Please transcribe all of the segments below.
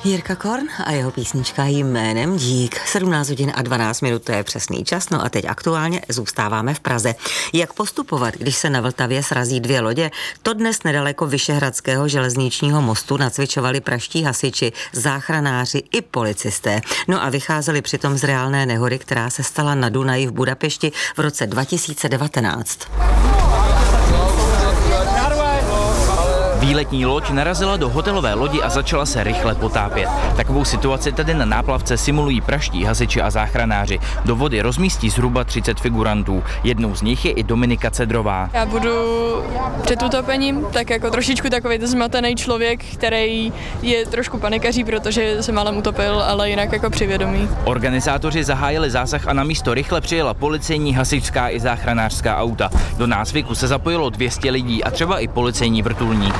Jirka Korn a jeho písnička Jménem dík. 17 hodin a 12 minut, to je přesný čas. No a teď aktuálně zůstáváme v Praze. Jak postupovat, když se na Vltavě srazí dvě lodě? To dnes nedaleko Vyšehradského železničního mostu nacvičovali pražští hasiči, záchranáři i policisté. No a vycházeli přitom z reálné nehody, která se stala na Dunaji v Budapešti v roce 2019. Výletní loď narazila do hotelové lodi a začala se rychle potápět. Takovou situaci tedy na náplavce simulují pražští hasiči a záchranáři. Do vody rozmístí zhruba 30 figurantů. Jednou z nich je i Dominika Cedrová. Já budu před utopením tak jako trošičku takový zmatený člověk, který je trošku panikaří, protože se málem utopil, ale jinak jako při vědomí. Organizátoři zahájili zásah a na místo rychle přijela policejní, hasičská i záchranářská auta. Do nácviku se zapojilo 200 lidí a třeba i policejní vrtulník.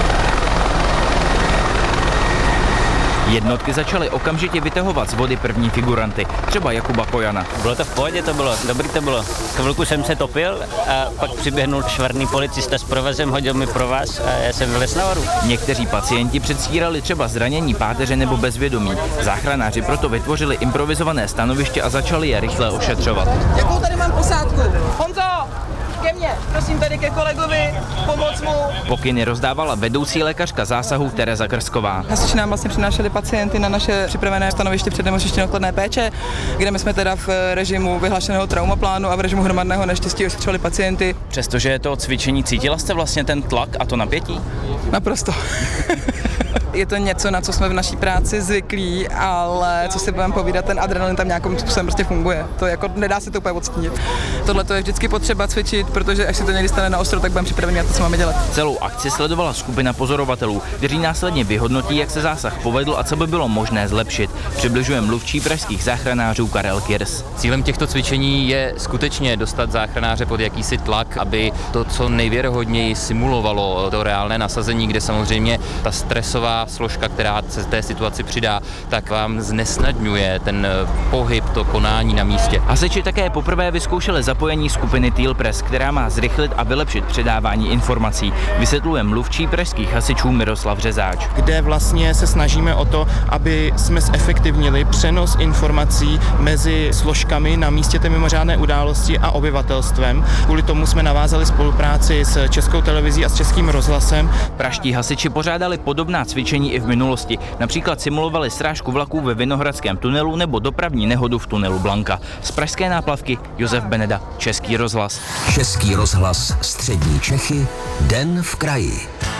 Jednotky začaly okamžitě vytahovat z vody první figuranty, třeba Jakuba Kojana. Bylo to v pohodě, to bylo, dobrý to bylo. Chvilku jsem se topil a pak přiběhnul čtvrtý policista s provezem, hodil mi provaz a já jsem vylez nahoru. Někteří pacienti předstírali třeba zranění páteře nebo bezvědomí. Záchranáři proto vytvořili improvizované stanoviště a začali je rychle ošetřovat. Jakou tady mám posádku? Honzo! Ke mně, prosím tady ke kolegovi, pomoc mu. Pokyny rozdávala vedoucí lékařka zásahu Tereza Krsková. Hasiči nám vlastně přinášeli pacienty na naše připravené stanoviště přednemocniční neodkladné péče, kde my jsme teda v režimu vyhlášeného traumaplánu a v režimu hromadného neštěstí ošetřovali pacienty. Přestože je to cvičení, cítila jste vlastně ten tlak a to napětí? Naprosto. Je to něco, na co jsme v naší práci zvyklí, ale co si budeme povídat, ten adrenalin tam nějakým způsobem prostě funguje. To jako nedá se to úplně odstínit. Tohle to je vždycky potřeba cvičit, protože až se to někdy stane na ostro, tak budeme připraveni na to, co máme dělat. Celou akci sledovala skupina pozorovatelů, kteří následně vyhodnotí, jak se zásah povedl a co by bylo možné zlepšit. Přibližuje mluvčí pražských záchranářů Karel Kirs. Cílem těchto cvičení je skutečně dostat záchranáře pod jakýsi tlak, aby to co nejvěrohodněji simulovalo to reálné nasazení, kde samozřejmě ta stresová složka, která se té situaci přidá, tak vám znesnadňuje ten pohyb, to konání na místě. Hasiči také poprvé vyzkoušeli zapojení skupiny Teal Press, která má zrychlit a vylepšit předávání informací. Vysvětluje mluvčí pražských hasičů Miroslav Řezáč. Kde vlastně se snažíme o to, aby jsme zefektivnili přenos informací mezi složkami na místě té mimořádné události a obyvatelstvem. Kvůli tomu jsme navázali spolupráci s Českou televizí a s Českým rozhlasem. Pražští hasiči pořádali podobná cvičení i v minulosti. Například simulovali srážku vlaků ve Vinohradském tunelu nebo dopravní nehodu v tunelu Blanka. Z pražské náplavky Josef Beneda, Český rozhlas. Český rozhlas Střední Čechy, Den v kraji.